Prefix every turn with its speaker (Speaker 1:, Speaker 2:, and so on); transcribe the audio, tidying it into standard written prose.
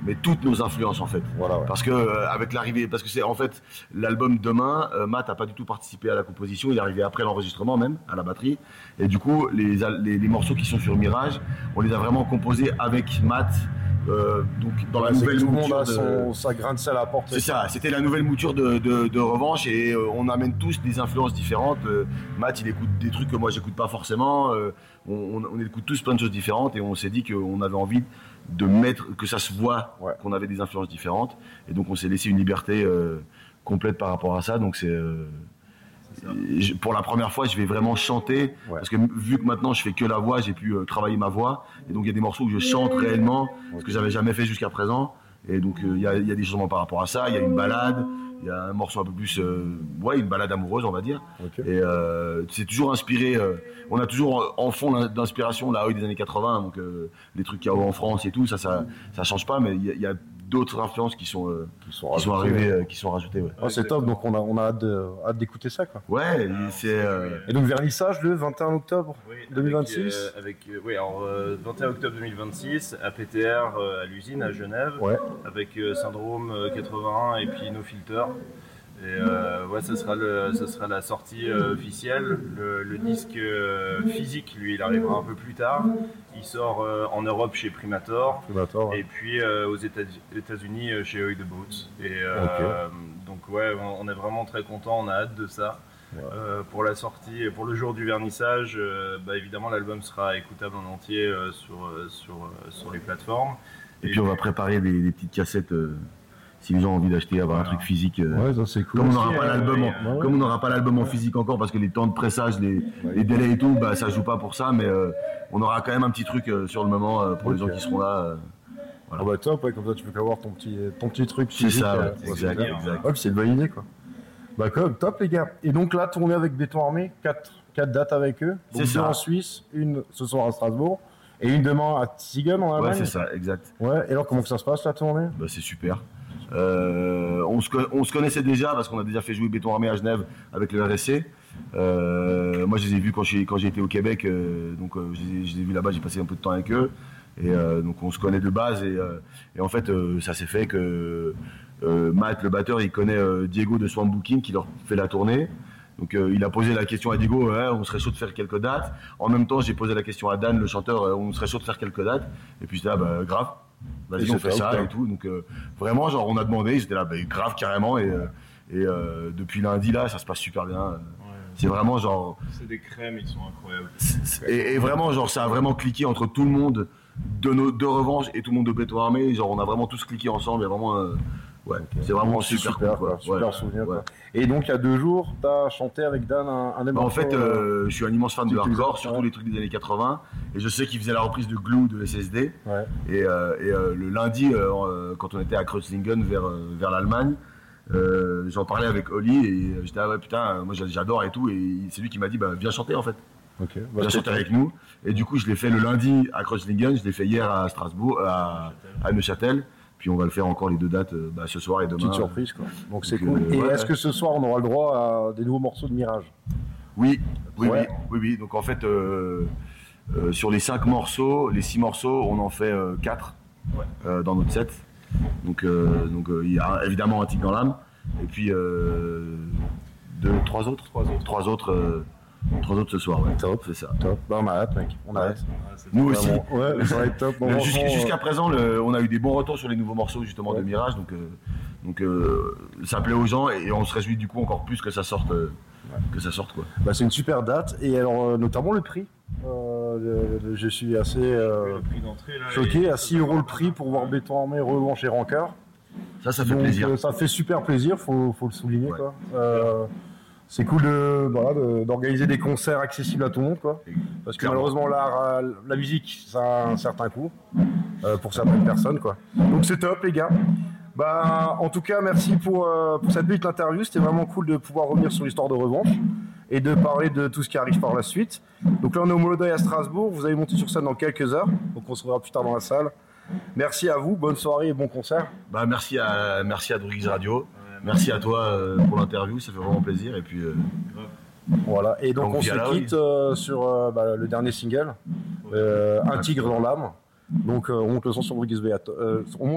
Speaker 1: mais toutes nos influences en fait.
Speaker 2: Voilà, ouais.
Speaker 1: Parce que avec l'arrivée, parce que c'est en fait l'album Demain, Matt a pas du tout participé à la composition, il est arrivé après l'enregistrement même à la batterie, et du coup les morceaux qui sont sur Mirage, on les a vraiment composés avec Matt. Donc dans la nouvelle mouture
Speaker 2: sa grain de sel à apporter.
Speaker 1: C'est ça, c'était la nouvelle mouture de Revanche et on amène tous des influences différentes. Matt il écoute des trucs que moi j'écoute pas forcément, on écoute tous plein de choses différentes et on s'est dit qu'on avait envie de mettre, que ça se voit qu'on avait des influences différentes et donc on s'est laissé une liberté complète par rapport à ça. Donc pour la première fois, je vais vraiment chanter parce que vu que maintenant je fais que la voix, j'ai pu travailler ma voix et donc il y a des morceaux où je chante réellement, ce que j'avais jamais fait jusqu'à présent. Et donc il y a des changements par rapport à ça. Il y a une balade, il y a un morceau un peu plus, une balade amoureuse, on va dire. Okay. Et c'est toujours inspiré. On a toujours en fond d'inspiration la Oi des années 80, donc les trucs qu'il y a en France et tout, ça change pas, mais il y a d'autres influences qui sont arrivées, qui sont rajoutées. Ouais.
Speaker 2: Oh, c'est top, donc on a hâte d'écouter ça, quoi.
Speaker 1: Ouais, c'est.
Speaker 2: Et donc vernissage le 21 octobre 2026.
Speaker 3: 21 octobre 2026 à PTR à l'usine à Genève, avec Syndrome 81 et puis No Filter. Et ça sera la sortie officielle. Le disque physique, lui, il arrivera un peu plus tard. Il sort en Europe chez Primator et puis aux États-Unis chez Oi the Boots. Et donc on est vraiment très content, on a hâte de ça. Pour la sortie, pour le jour du vernissage, évidemment l'album sera écoutable en entier sur les plateformes.
Speaker 1: Et puis on va préparer des petites cassettes. Si les gens ont envie d'acheter, avoir un truc physique,
Speaker 2: ça c'est cool.
Speaker 1: Comme on n'aura pas l'album en physique encore parce que les temps de pressage, les délais et tout, ça joue pas pour ça, mais on aura quand même un petit truc sur le moment pour les gens qui seront là.
Speaker 2: Voilà. Ah bah top, comme ça tu peux avoir ton petit truc physique.
Speaker 1: C'est ça, exact.
Speaker 2: C'est une bonne idée, quoi. Bah top les gars. Et donc là, tournée avec Béton Armé, 4 dates avec eux. Donc deux en Suisse, une ce soir à Strasbourg et une demain à Siegen en Allemagne.
Speaker 1: Ouais, c'est ça, exact.
Speaker 2: Ouais. Et alors comment que ça se passe la tournée ?
Speaker 1: C'est super. On se connaissait déjà parce qu'on a déjà fait jouer Béton Armé à Genève avec le RSC. Moi je les ai vus quand j'ai été au Québec, donc je les ai vus là-bas, j'ai passé un peu de temps avec eux et donc on se connaît de base et en fait ça s'est fait que Matt le batteur il connaît Diego de Swamp Booking qui leur fait la tournée. Donc il a posé la question à Diego, on serait chaud de faire quelques dates. En même temps j'ai posé la question à Dan le chanteur, on serait chaud de faire quelques dates et puis j'étais là grave. Vas-y, on fait ça et tout. Donc vraiment, genre, on a demandé, ils étaient là, grave carrément. Et depuis lundi là, ça se passe super bien. C'est vraiment genre.
Speaker 3: C'est des crèmes, ils sont incroyables.
Speaker 1: Et vraiment, genre, ça a vraiment cliqué entre tout le monde de Revanche et tout le monde de Béton Armé. Genre, on a vraiment tous cliqué ensemble. Il y a vraiment. C'est vraiment super cool, quoi.
Speaker 2: Super souvenir. Quoi. Et donc, il y a 2 jours, tu as chanté avec Dan un des morceaux.
Speaker 1: En fait, je suis un immense fan de hardcore, surtout les trucs des années 80. Et je sais qu'il faisait la reprise de Glue de SSD. Et le lundi, quand on était à Kreuzlingen vers l'Allemagne, j'en parlais avec Oli et j'étais putain, moi j'adore et tout. Et c'est lui qui m'a dit, viens chanter en fait. Viens chanter avec nous. Et du coup, je l'ai fait le lundi à Kreuzlingen, je l'ai fait hier à Strasbourg, à Neuchâtel. Puis on va le faire encore les 2 dates ce soir et demain.
Speaker 2: Petite surprise quoi. Donc c'est cool. Et est-ce que ce soir on aura le droit à des nouveaux morceaux de Mirage ?
Speaker 1: Oui. Donc en fait, sur les 5 morceaux, les 6 morceaux, on en fait 4 dans notre set. Donc il y a évidemment Un tigre dans l'âme. Et puis 3 autres ce soir,
Speaker 2: Top,
Speaker 1: c'est ça.
Speaker 2: Top. On a hâte, mec. On a hâte.
Speaker 1: Nous aussi.
Speaker 2: Ça va être top.
Speaker 1: Jusqu'à présent, on a eu des bons retours sur les nouveaux morceaux justement de Mirage, donc ça plaît aux gens et on se réjouit du coup encore plus que ça sorte, quoi.
Speaker 2: C'est une super date et alors notamment le prix. Je suis assez
Speaker 3: le prix d'entrée, là,
Speaker 2: choqué à 6 € le prix pour voir Béton Armé, Revanche et Rancœur.
Speaker 1: Ça fait plaisir.
Speaker 2: Ça fait super plaisir, faut le souligner, quoi. C'est cool d'organiser des concerts accessibles à tout le monde, quoi. Parce que malheureusement la musique ça a un certain coût pour certaines personnes, quoi. Donc c'est top les gars. En tout cas merci pour cette petite interview, c'était vraiment cool de pouvoir revenir sur l'histoire de Revanche et de parler de tout ce qui arrive par la suite. Donc là on est au Molodeuil à Strasbourg, vous allez monter sur scène dans quelques heures, donc on se reverra plus tard dans la salle. Merci à vous, bonne soirée et bon concert.
Speaker 1: Merci à Druids Radio. Merci à toi pour l'interview, ça fait vraiment plaisir. Et puis,
Speaker 2: voilà, et donc on se quitte sur le dernier single, Un tigre dans l'âme. Donc on monte le son sur Druids